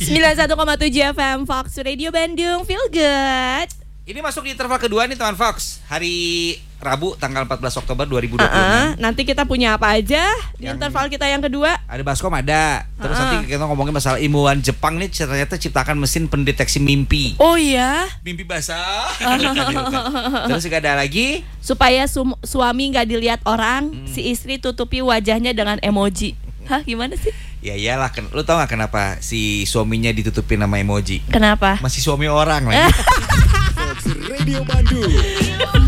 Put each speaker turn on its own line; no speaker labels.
91,7 FM Fox Radio Bandung, feel good.
Ini masuk di interval kedua nih teman Fox. Hari Rabu tanggal 14 Oktober 2020.
Nanti kita punya apa aja di interval kita yang kedua?
Ada Baskom ada. Terus nanti kita ngomongin masalah ilmuwan Jepang nih ternyata ciptakan mesin pendeteksi mimpi.
Oh iya.
Mimpi basah. Terus juga ada lagi
supaya suami nggak dilihat orang, si istri tutupi wajahnya dengan emoji. Hah, gimana sih?
Ya iyalah, lu tau gak kenapa si suaminya ditutupin nama emoji?
Kenapa?
Masih suami orang lagi.
Fox Radio Bandung.